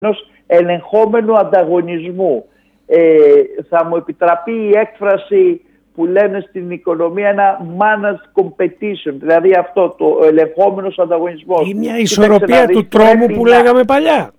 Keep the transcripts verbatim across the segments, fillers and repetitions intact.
ενός ελεγχόμενου ανταγωνισμού. Ε, θα μου επιτραπεί η έκφραση που λένε στην οικονομία ένα managed competition, δηλαδή αυτό το ελεγχόμενος ανταγωνισμός. Ή μια ισορροπία του τρόμου που να... λέγαμε παλιά.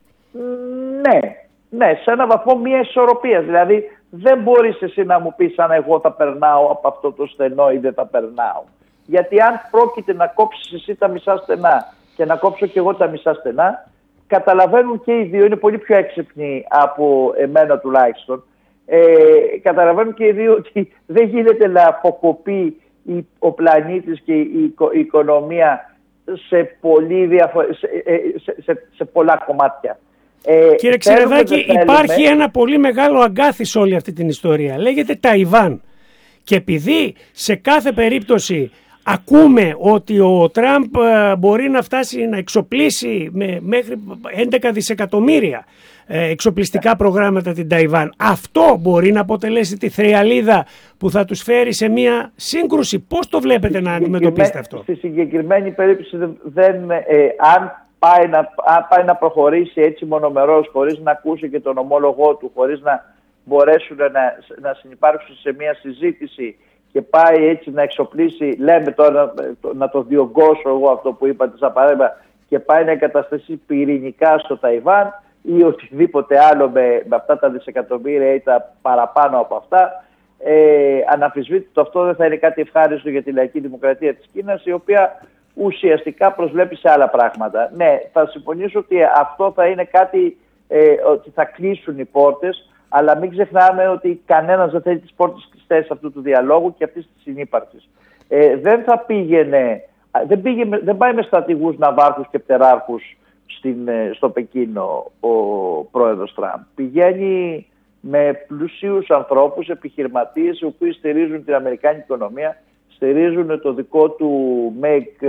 Ναι, ναι, σε έναν βαθμό μια ισορροπία. Δηλαδή δεν μπορείς εσύ να μου πεις αν εγώ θα περνάω από αυτό το στενό ή δεν θα περνάω. Γιατί αν πρόκειται να κόψεις εσύ τα μισά στενά και να κόψω και εγώ τα μισά στενά, καταλαβαίνουν και οι δύο, είναι πολύ πιο έξυπνοι από εμένα τουλάχιστον, ε, καταλαβαίνουν και οι δύο ότι δεν γίνεται να αποκοπεί η, ο πλανήτης και η, η οικονομία σε, πολύ διαφο- σε, σε, σε, σε πολλά κομμάτια. Ε, Κύριε Ξερεδάκη, υπάρχει ένα πολύ μεγάλο αγκάθι σε όλη αυτή την ιστορία. Λέγεται Ταϊβάν. Και επειδή σε κάθε περίπτωση ακούμε ότι ο Τραμπ μπορεί να φτάσει να εξοπλίσει με μέχρι έντεκα δισεκατομμύρια εξοπλιστικά προγράμματα την Ταϊβάν, αυτό μπορεί να αποτελέσει τη θριαλίδα που θα τους φέρει σε μια σύγκρουση. Πώς το βλέπετε να αντιμετωπίσετε αυτό? Στη συγκεκριμένη περίπτωση δεν, ε, αν, πάει να, αν πάει να προχωρήσει έτσι μονομερός, χωρίς να ακούσει και τον ομόλογό του, χωρίς να μπορέσουν να, να συνυπάρξουν σε μια συζήτηση και πάει έτσι να εξοπλίσει, λέμε τώρα να το διωγγώσω εγώ αυτό που είπατε σαν παράδειγμα, και πάει να εγκαταστήσει πυρηνικά στο Ταϊβάν ή οτιδήποτε άλλο με, με αυτά τα δισεκατομμύρια ή τα παραπάνω από αυτά, ε, αναμφισβήτητο αυτό δεν θα είναι κάτι ευχάριστο για τη λαϊκή δημοκρατία της Κίνας, η οποία ουσιαστικά προσβλέπει σε άλλα πράγματα. Ναι, θα συμφωνήσω ότι αυτό θα είναι κάτι, ε, ότι θα κλείσουν οι πόρτες, αλλά μην ξεχνάμε ότι κανένας δεν θέλει τις πόρτες κλειστές αυτού του διαλόγου και αυτής της συνύπαρξης. Ε, δεν θα πήγαινε, δεν, πήγαινε, δεν πάει με στρατηγούς ναυάρχους και πτεράρχους στην, στο Πεκίνο ο πρόεδρος Τραμπ. Πηγαίνει με πλουσίους ανθρώπους, επιχειρηματίες, οι οποίοι στηρίζουν την αμερικάνικη οικονομία, στηρίζουν το δικό του Make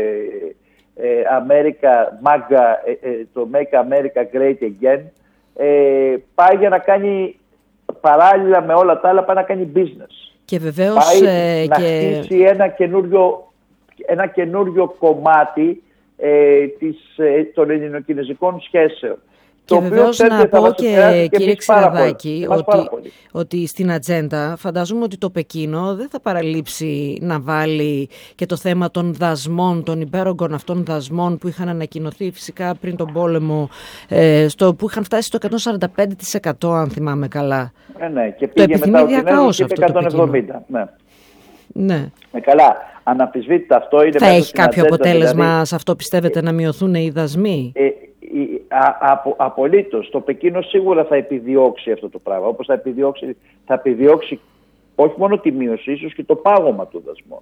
America, MAGA, το Make America Great Again. Ε, πάει για να κάνει παράλληλα με όλα τα άλλα, πάει να κάνει business. Και βεβαίως πάει ε, να και... χτίσει ένα καινούριο, ένα καινούριο κομμάτι ε, της, ε, των ελληνοκινεζικών σχέσεων. Και βεβαίως να πω και, και κύριε Ξερεδάκη ότι, ότι στην ατζέντα φαντάζομαι ότι το Πεκίνο δεν θα παραλείψει να βάλει και το θέμα των δασμών, των υπέρογκων αυτών δασμών που είχαν ανακοινωθεί φυσικά πριν τον πόλεμο, ε, στο, που είχαν φτάσει στο εκατόν σαράντα πέντε τοις εκατό αν θυμάμαι καλά. Ε, ναι, και πήγε το μετά ο Κινέζος και είπε εκατόν εβδομήντα. Ναι. Ναι. Ε, καλά, αναμφισβήτητα αυτό είναι. Θα έχει κάποιο ατζέντα, αποτέλεσμα δηλαδή, σε αυτό πιστεύετε ε, να μειωθούν οι δασμοί? Ε, Απο, απολύτως. Το Πεκίνο σίγουρα θα επιδιώξει αυτό το πράγμα. Όπως θα επιδιώξει, θα επιδιώξει όχι μόνο τη μείωση, ίσως και το πάγωμα των δασμών.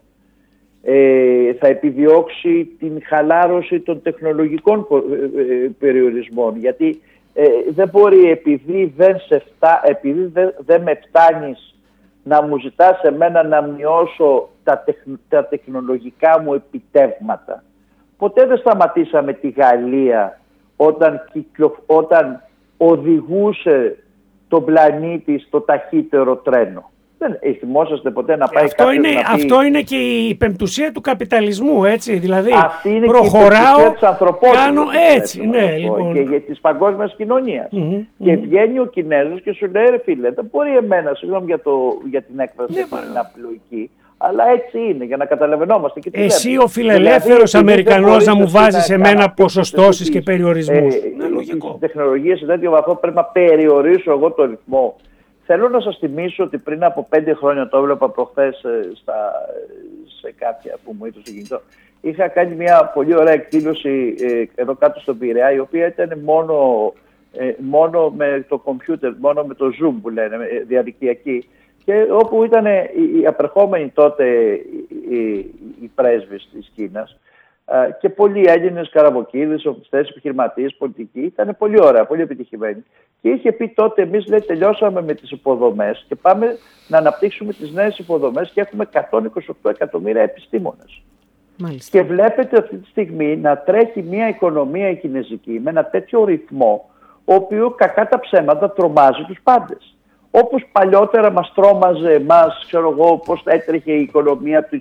Ε, θα επιδιώξει την χαλάρωση των τεχνολογικών περιορισμών. Γιατί ε, δεν μπορεί, επειδή δεν, σε φτά, επειδή δεν, δεν με φτάνεις να μου ζητάς εμένα να μειώσω τα, τεχ, τα τεχνολογικά μου επιτεύγματα. Ποτέ δεν σταματήσαμε τη Γαλλία Όταν, κυκλο, όταν οδηγούσε τον πλανήτη στο ταχύτερο τρένο. Δεν θυμόσαστε ποτέ να πάει αυτό είναι, να πει... Αυτό είναι και η πεμπτουσία του καπιταλισμού, έτσι. Δηλαδή αυτή είναι προχωράω, και η της ανθρωπότητας, κάνω έτσι, έτσι ναι, λοιπόν. Και για της παγκόσμιας κοινωνίας. Mm-hmm, και mm-hmm. βγαίνει ο Κινέζος και σου λέει, ρε φίλε, δεν μπορεί εμένα, συγγνώμη για, το, για την έκφραση, ναι, την απλοϊκή, αλλά έτσι είναι, για να καταλαβαίνόμαστε. Και εσύ λέμε. Ο φιλελεύθερος δηλαδή, Αμερικανός να μου βάζεις σε μένα ποσοστώσεις και περιορισμούς. Ε, είναι λογικό. Στις τεχνολογίες σε τέτοιο βαθμό πρέπει να περιορίσω εγώ το ρυθμό. Θέλω να σας θυμίσω ότι πριν από πέντε χρόνια, το έβλεπα προχθές στα, σε κάποια που μου ήρθε στο κινητό, είχα κάνει μια πολύ ωραία εκδήλωση ε, εδώ κάτω στον Πειραιά, η οποία ήταν μόνο, ε, μόνο με το κομπιούτερ, μόνο με το Zoom που λένε, διαδικτυακή. Και όπου ήταν οι απερχόμενοι τότε οι, οι, οι πρέσβεις της Κίνας και πολλοί Έλληνες καραβοκίδες, οφιστές, επιχειρηματίες, πολιτικοί, ήταν πολύ ωραία, πολύ επιτυχημένοι. Και είχε πει τότε, εμείς λέει, τελειώσαμε με τις υποδομές και πάμε να αναπτύξουμε τις νέες υποδομές και έχουμε εκατόν είκοσι οκτώ εκατομμύρια επιστήμονες. Μάλιστα. Και βλέπετε αυτή τη στιγμή να τρέχει μια οικονομία η κινέζικη με ένα τέτοιο ρυθμό, ο οποίος κακά τα ψέματα τρομάζει τους πάντες. Όπως παλιότερα μας τρόμαζε εμάς, ξέρω εγώ, πώς έτρεχε η οικονομία της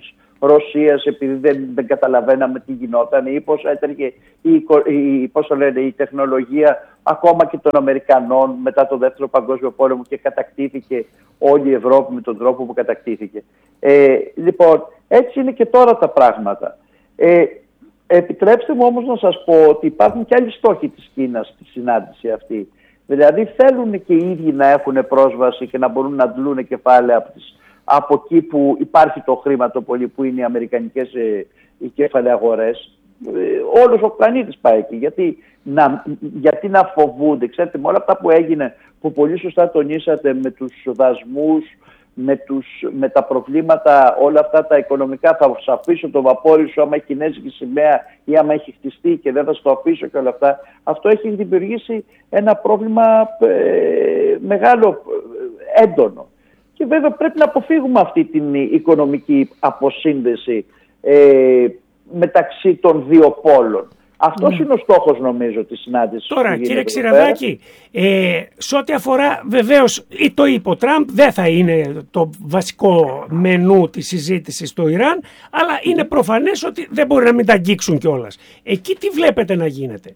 Ρωσίας, επειδή δεν, δεν καταλαβαίναμε τι γινόταν ή πώς έτρεχε η, η, πώς το λένε, η τεχνολογία ακόμα και των Αμερικανών μετά το Δεύτερο Παγκόσμιο Πόλεμο και κατακτήθηκε όλη η Ευρώπη με τον τρόπο που κατακτήθηκε. Ε, λοιπόν, έτσι είναι και τώρα τα πράγματα. Ε, επιτρέψτε μου όμως να σας πω ότι υπάρχουν και άλλοι στόχοι της Κίνας στη συνάντηση αυτή. Δηλαδή θέλουν και οι ίδιοι να έχουν πρόσβαση και να μπορούν να αντλούν κεφάλαια από, τις, από εκεί που υπάρχει το χρήμα το πολύ, που είναι οι αμερικανικές ε, οι κεφαλαίες αγορές. Ε, όλος ο πλανήτης πάει εκεί. Γιατί να, γιατί να φοβούνται? Ξέρετε, με όλα αυτά που έγινε, που πολύ σωστά τονίσατε, με τους δασμούς, με, τους, με τα προβλήματα, όλα αυτά τα οικονομικά, θα σου αφήσω το βαπόρι σου άμα έχει κινέζικη σημαία ή άμα έχει χτιστεί και δεν θα στο αφήσω και όλα αυτά. Αυτό έχει δημιουργήσει ένα πρόβλημα ε, μεγάλο, ε, έντονο. Και βέβαια πρέπει να αποφύγουμε αυτή την οικονομική αποσύνδεση ε, μεταξύ των δύο πόλων. Αυτός mm. είναι ο στόχος, νομίζω, της συνάντησης. Τώρα, κύριε Ξηραδάκη, ε, σε ό,τι αφορά, βεβαίως, ή το είπε ο Τραμπ, δεν θα είναι το βασικό μενού της συζήτησης στο Ιράν, αλλά είναι προφανές ότι δεν μπορεί να μην τα αγγίξουν κιόλας. Εκεί τι βλέπετε να γίνεται?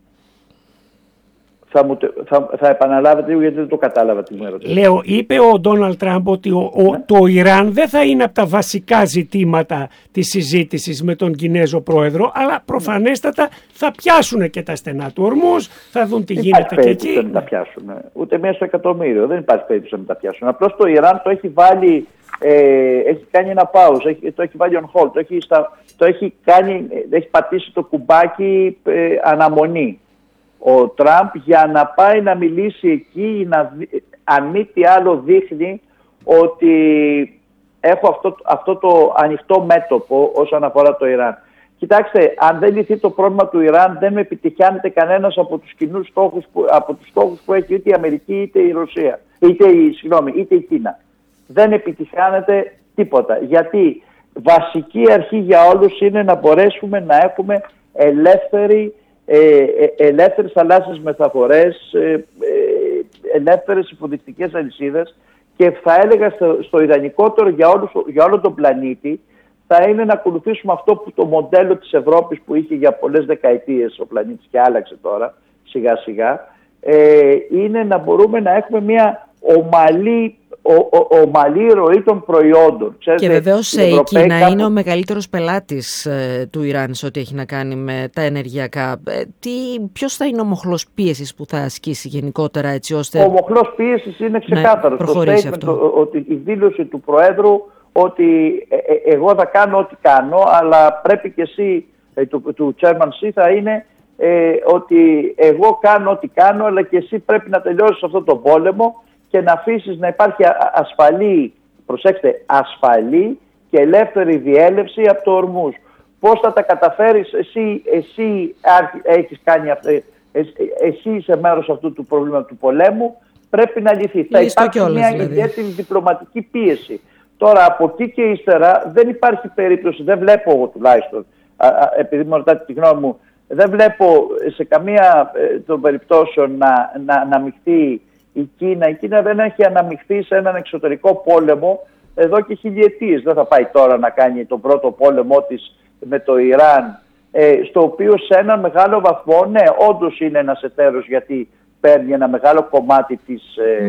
Θα, μου, θα, θα επαναλάβετε λίγο, γιατί δεν το κατάλαβα τι μου έρωτε. Λέω, είπε ο Ντόναλντ Τραμπ ότι ο, ο, ναι. το Ιράν δεν θα είναι από τα βασικά ζητήματα της συζήτησης με τον Κινέζο πρόεδρο, αλλά προφανέστατα θα πιάσουν και τα στενά του Ορμούζ, θα δουν τι γίνεται και εκεί. Δεν τα πιάσουν. Ούτε μία στο εκατομμύριο. Δεν υπάρχει περίπτωση να τα πιάσουν. Απλώς το Ιράν το έχει βάλει, ε, έχει κάνει ένα pause, έχει, το έχει βάλει on hold, το έχει, στα, το έχει, κάνει, έχει πατήσει το κουμπάκι ε, αναμονή. Ο Τραμπ για να πάει να μιλήσει εκεί, να, αν μη τι άλλο δείχνει ότι έχω αυτό, αυτό το ανοιχτό μέτωπο όσον αφορά το Ιράν. Κοιτάξτε, αν δεν λυθεί το πρόβλημα του Ιράν, δεν με επιτυχάνεται κανένας από τους κοινούς στόχους που, από τους στόχους που έχει είτε η Αμερική είτε η Ρωσία, είτε η, συγγνώμη, είτε η Κίνα. Δεν επιτυχάνεται τίποτα. Γιατί βασική αρχή για όλους είναι να μπορέσουμε να έχουμε ελεύθερη Ε, ελεύθερες θαλάσσιες μεταφορές, ε, ελεύθερες υποδεικτικές αλυσίδες, και θα έλεγα στο, στο ιδανικότερο για, όλους, για όλο τον πλανήτη θα είναι να ακολουθήσουμε αυτό που το μοντέλο της Ευρώπης που είχε για πολλές δεκαετίες ο πλανήτης και άλλαξε τώρα σιγά σιγά, ε, είναι να μπορούμε να έχουμε μια ομαλή Ο, ο, ομαλή ροή των προϊόντων. Ξέρετε, και βεβαίως η Κίνα κάπου... είναι ο μεγαλύτερος πελάτης ε, του Ιράν σε ό,τι έχει να κάνει με τα ενεργειακά. Ε, τι, ποιος θα είναι ο μοχλός πίεσης που θα ασκήσει γενικότερα, έτσι ώστε... Ο μοχλός πίεσης είναι ξεκάθαρος. Το statement, το, ότι η δήλωση του Προέδρου ότι ε, ε, εγώ θα κάνω ό,τι κάνω, αλλά πρέπει και εσύ, ε, του, του Chairman C, θα είναι ε, ότι εγώ κάνω ό,τι κάνω, αλλά και εσύ πρέπει να τελειώσεις αυτό το πόλεμο και να αφήσεις να υπάρχει ασφαλή, προσέξτε, ασφαλή και ελεύθερη διέλευση από το Ορμούζ. Πώς θα τα καταφέρεις, εσύ, εσύ έχεις κάνει αυτή, εσύ είσαι μέρος αυτού του προβλήματος του πολέμου, πρέπει να λυθεί. Θα υπάρχει κιόλας, μια δηλαδή. ιδιαίτερη διπλωματική πίεση. Τώρα από εκεί και ύστερα δεν υπάρχει περίπτωση, δεν βλέπω εγώ τουλάχιστον, α, α, επειδή μου ρωτάτε τη γνώμη μου, δεν βλέπω σε καμία ε, των περιπτώσεων να, να αναμειχθεί η Κίνα. Η Κίνα δεν έχει αναμειχθεί σε έναν εξωτερικό πόλεμο εδώ και χιλιετίες. Δεν θα πάει τώρα να κάνει τον πρώτο πόλεμό της με το Ιράν, ε, στο οποίο σε έναν μεγάλο βαθμό, ναι, όντως είναι ένας εταίρος, γιατί παίρνει ένα μεγάλο κομμάτι της,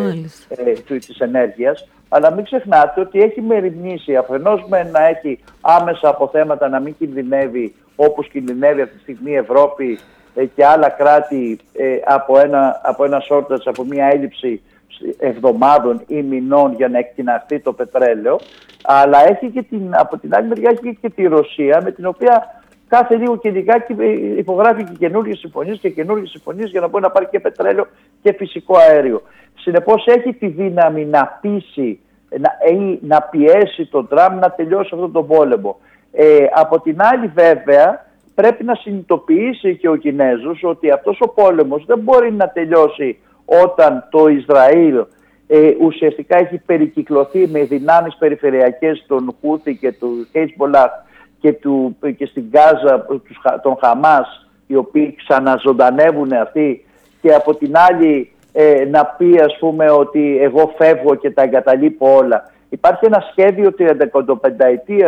ε, ε, της ενέργειας, αλλά μην ξεχνάτε ότι έχει μεριμνήσει αφενός με να έχει άμεσα αποθέματα, να μην κινδυνεύει όπως κινδυνεύει αυτή τη στιγμή η Ευρώπη και άλλα κράτη ε, από ένα, από ένα shortage, από μια έλλειψη εβδομάδων ή μηνών για να εκτιναχθεί το πετρέλαιο, αλλά έχει και την, από την άλλη μεριά έχει και τη Ρωσία, με την οποία κάθε λίγο και λιγάκι υπογράφει και καινούργιες συμφωνίες και καινούργιες συμφωνίες για να μπορεί να πάρει και πετρέλαιο και φυσικό αέριο. Συνεπώς έχει τη δύναμη να πείσει, να, να πιέσει τον Τραμπ να τελειώσει αυτόν τον πόλεμο. Ε, από την άλλη βέβαια πρέπει να συνειδητοποιήσει και ο Κινέζος ότι αυτός ο πόλεμος δεν μπορεί να τελειώσει όταν το Ισραήλ ε, ουσιαστικά έχει περικυκλωθεί με δυνάμεις περιφερειακές των Χούθη και του Χέιτσμπολάχ και, του, και στην Γάζα των Χαμάς, οι οποίοι ξαναζωντανεύουν αυτοί, και από την άλλη ε, να πει, ας πούμε, ότι εγώ φεύγω και τα εγκαταλείπω όλα. Υπάρχει ένα σχέδιο τριανταπενταετίας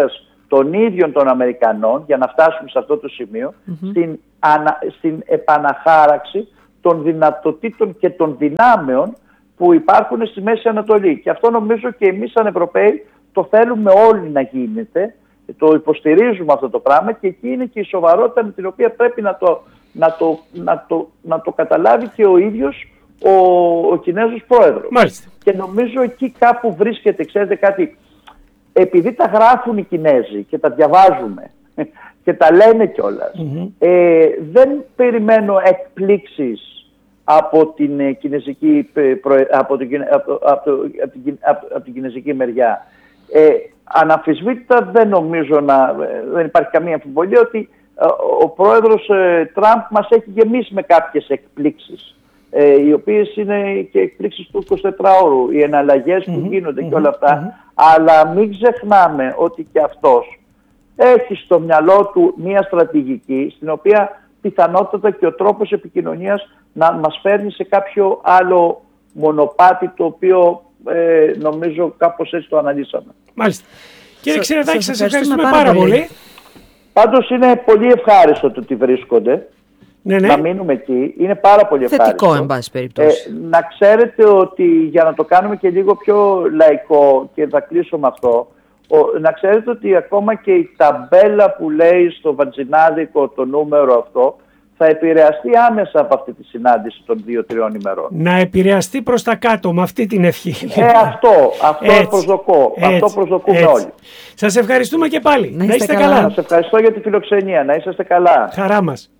των ίδιων των Αμερικανών, για να φτάσουμε σε αυτό το σημείο, mm-hmm. στην, ανα, στην επαναχάραξη των δυνατοτήτων και των δυνάμεων που υπάρχουν στη Μέση Ανατολή. Και αυτό νομίζω και εμείς σαν Ευρωπαίοι το θέλουμε όλοι να γίνεται, το υποστηρίζουμε αυτό το πράγμα, και εκεί είναι και η σοβαρότητα με την οποία πρέπει να το, να το, να το, να το καταλάβει και ο ίδιος ο, ο Κινέζος πρόεδρος. Μάλιστα. Και νομίζω εκεί κάπου βρίσκεται, ξέρετε κάτι, επειδή τα γράφουν οι Κινέζοι και τα διαβάζουμε και τα λένε κιόλας, mm-hmm. ε, δεν περιμένω εκπλήξεις από την κινέζικη, από την, από, από, από, την, από την κινέζικη μεριά. Ε, αναμφισβήτητα δεν νομίζω να, δεν υπάρχει καμία αμφιβολία ότι ε, ο πρόεδρος ε, Τραμπ μας έχει γεμίσει με κάποιες εκπλήξεις, ε, οι οποίες είναι και εκπλήξεις του εικοσιτετράωρου, οι εναλλαγές mm-hmm, που γίνονται mm-hmm, και όλα αυτά, mm-hmm. αλλά μην ξεχνάμε ότι και αυτός έχει στο μυαλό του μία στρατηγική στην οποία πιθανότατα και ο τρόπος επικοινωνίας να μας φέρνει σε κάποιο άλλο μονοπάτι, το οποίο ε, νομίζω κάπως έτσι το αναλύσαμε. Μάλιστα. Κύριε Ξηρεδάκη, σας ευχαριστούμε πάρα, πάρα πολύ. πολύ. Πάντως είναι πολύ ευχάριστο το ότι βρίσκονται. Ναι, ναι. Να μείνουμε εκεί. Είναι πάρα πολύ ευχάριστο. Θετικό, εν πάση περιπτώσει. Ε, να ξέρετε ότι, για να το κάνουμε και λίγο πιο λαϊκό, και θα κλείσω με αυτό, ο, να ξέρετε ότι ακόμα και η ταμπέλα που λέει στο βατζινάδικο το νούμερο αυτό θα επηρεαστεί άμεσα από αυτή τη συνάντηση των δύο-τριών ημερών. Να επηρεαστεί προς τα κάτω, με αυτή την ευχή. Ε, αυτό, αυτό έτσι, προσδοκώ. Έτσι, αυτό προσδοκούμε έτσι. όλοι. Σας ευχαριστούμε και πάλι. Να είστε, να είστε καλά. καλά. Σας ευχαριστώ για τη φιλοξενία. Να είσαστε καλά. Χαρά μας.